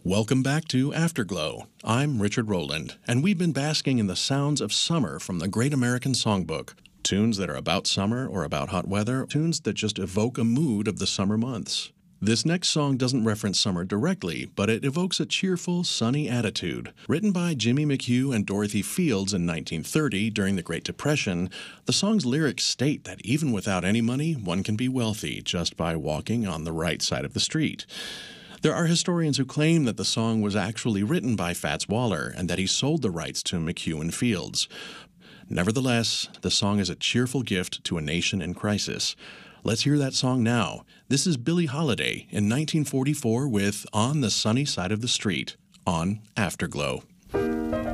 Welcome back to Afterglow. I'm Richard Rowland, and we've been basking in the sounds of summer from the Great American Songbook. Tunes that are about summer or about hot weather, tunes that just evoke a mood of the summer months. This next song doesn't reference summer directly, but it evokes a cheerful, sunny attitude. Written by Jimmy McHugh and Dorothy Fields in 1930 during the Great Depression, the song's lyrics state that even without any money, one can be wealthy just by walking on the right side of the street. There are historians who claim that the song was actually written by Fats Waller and that he sold the rights to McHugh and Fields. Nevertheless, the song is a cheerful gift to a nation in crisis. Let's hear that song now. This is Billie Holiday in 1944 with On the Sunny Side of the Street on Afterglow.